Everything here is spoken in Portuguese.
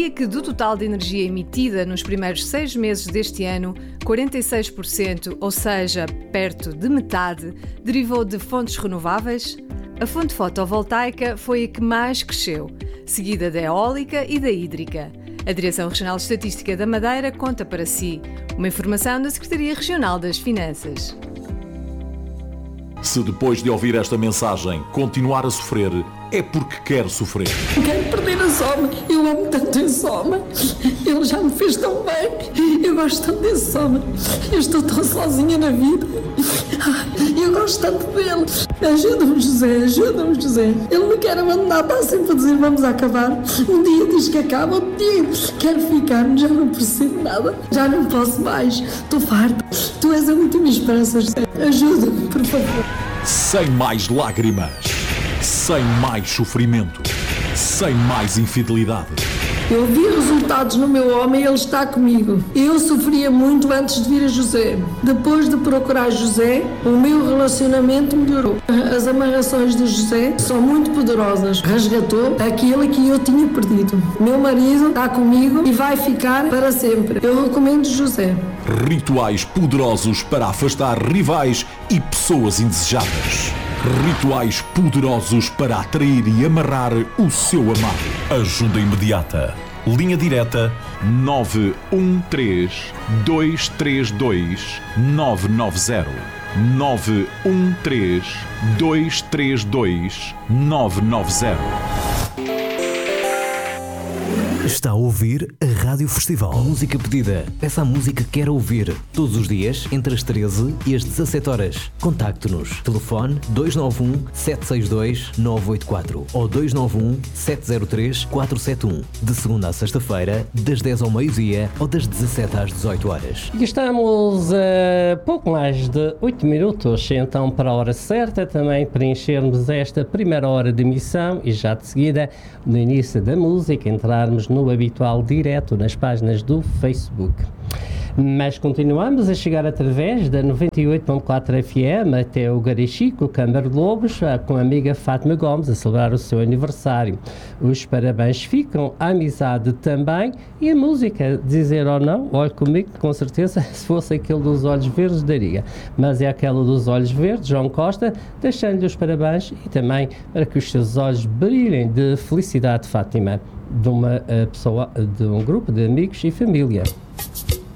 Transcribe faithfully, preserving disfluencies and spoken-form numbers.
Sabia que do total de energia emitida nos primeiros seis meses deste ano, quarenta e seis por cento, ou seja, perto de metade, derivou de fontes renováveis? A fonte fotovoltaica foi a que mais cresceu, seguida da eólica e da hídrica. A Direção Regional de Estatística da Madeira conta para si. Uma informação da Secretaria Regional das Finanças. Se depois de ouvir esta mensagem continuar a sofrer, é porque quer sofrer. Quero perder a Soma. Eu amo tanto esse Soma. Ele já me fez tão bem. Eu gosto tanto desse Soma. Eu estou tão sozinha na vida. Eu gosto tanto dele. Ajuda-me, José. Ajuda-me, José. Ele me quer abandonar. Está sempre a dizer vamos acabar. Um dia diz que acaba. Outro dia quero ficar. Já não percebo nada. Já não posso mais. Estou farta. Tu és a última esperança, José. Ajuda-me, por favor. Sem mais lágrimas. Sem mais sofrimento. Sem mais infidelidade. Eu vi resultados no meu homem e ele está comigo. Eu sofria muito antes de vir a José. Depois de procurar José, o meu relacionamento melhorou. As amarrações de José são muito poderosas. Resgatou aquilo que eu tinha perdido. Meu marido está comigo e vai ficar para sempre. Eu recomendo José. Rituais poderosos para afastar rivais e pessoas indesejadas. Rituais poderosos para atrair e amarrar o seu amado. Ajuda imediata. Linha direta nove um três, dois três dois, nove nove zero. nove um três, dois três dois, nove nove zero. Está a ouvir a Rádio Festival. Música pedida. Peça a música que quer ouvir. Todos os dias, entre as treze e as dezassete horas. Contacte-nos. Telefone dois nove um, sete seis dois, nove oito quatro ou dois nove um, sete zero três, quatro sete um. De segunda a sexta-feira, das dez ao meio-dia ou das dezassete às dezoito horas. E estamos a pouco mais de oito minutos, então, para a hora certa, também preenchermos esta primeira hora de emissão e já de seguida, no início da música, entrarmos no no habitual direto nas páginas do Facebook. Mas continuamos a chegar através da noventa e oito ponto quatro F M até o Garichico, Câmara de Lobos, com a amiga Fátima Gomes a celebrar o seu aniversário. Os parabéns ficam, a amizade também e a música, dizer ou não, olhe comigo, com certeza, se fosse aquele dos olhos verdes, daria. Mas é aquela dos olhos verdes, João Costa, deixando-lhe os parabéns e também para que os seus olhos brilhem de felicidade, Fátima, de uma uh, pessoa, de um grupo de amigos e família.